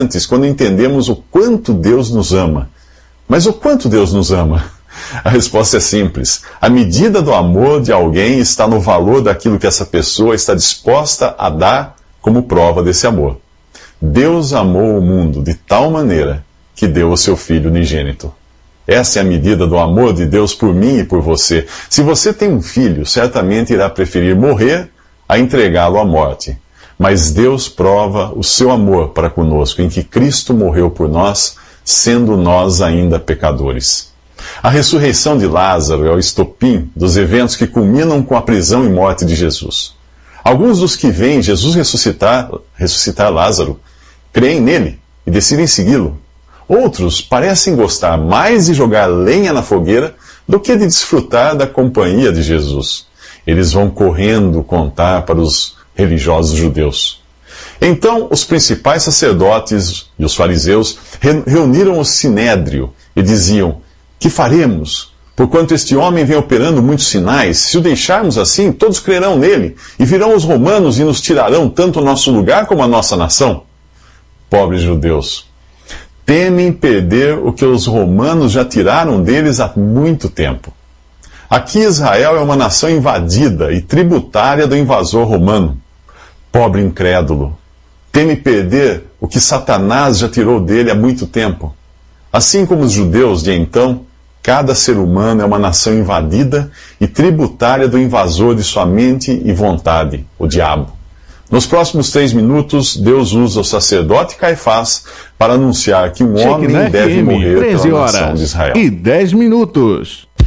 quando entendemos o quanto Deus nos ama. Mas o quanto Deus nos ama? A resposta é simples. A medida do amor de alguém está no valor daquilo que essa pessoa está disposta a dar como prova desse amor. Deus amou o mundo de tal maneira que deu o seu Filho unigênito. Essa é a medida do amor de Deus por mim e por você. Se você tem um filho, certamente irá preferir morrer a entregá-lo à morte. Mas Deus prova o seu amor para conosco, em que Cristo morreu por nós, sendo nós ainda pecadores. A ressurreição de Lázaro é o estopim dos eventos que culminam com a prisão e morte de Jesus. Alguns dos que veem Jesus ressuscitar Lázaro, creem nele e decidem segui-lo. Outros parecem gostar mais de jogar lenha na fogueira do que de desfrutar da companhia de Jesus. Eles vão correndo contar para os religiosos judeus. Então, os principais sacerdotes e os fariseus reuniram o sinédrio e diziam: que faremos? Porquanto este homem vem operando muitos sinais, se o deixarmos assim, todos crerão nele, e virão os romanos e nos tirarão tanto o nosso lugar como a nossa nação. Pobres judeus, temem perder o que os romanos já tiraram deles há muito tempo. Aqui Israel é uma nação invadida e tributária do invasor romano. Pobre incrédulo, teme perder o que Satanás já tirou dele há muito tempo. Assim como os judeus de então, cada ser humano é uma nação invadida e tributária do invasor de sua mente e vontade, o diabo. Nos próximos 3 minutos, Deus usa o sacerdote Caifás para anunciar que um homem deve morrer pela nação de Israel. E 10 minutos.